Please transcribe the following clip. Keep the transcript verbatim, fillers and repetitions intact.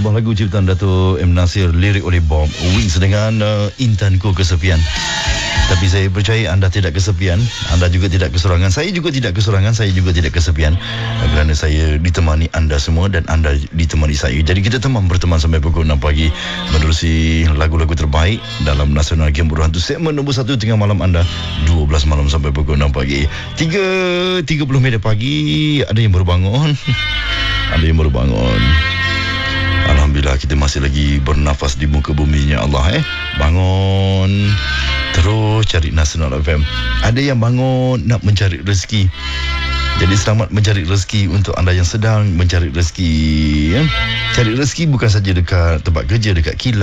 sebuah lagu ciptaan Dato' M. Nasir, lirik oleh Bob Wings dengan uh, Intanku Kesepian. Tapi saya percaya anda tidak kesepian, anda juga tidak keserangan, saya juga tidak keserangan, saya juga tidak kesepian, kerana saya ditemani anda semua dan anda ditemani saya. Jadi kita teman berteman sampai pukul enam pagi menerusi lagu-lagu terbaik dalam Nasional Game Berhantu segmen nombor satu tengah malam anda, dua belas malam sampai pukul enam pagi. tiga tiga puluh minit pagi, ada yang baru bangun. Ada yang baru bangun. Alhamdulillah kita masih lagi bernafas di muka buminya Allah eh. Bangun terus cari Nasional F M. Ada yang bangun nak mencari rezeki. Jadi selamat mencari rezeki untuk anda yang sedang mencari rezeki ya. Cari rezeki bukan saja dekat tempat kerja, dekat kilang.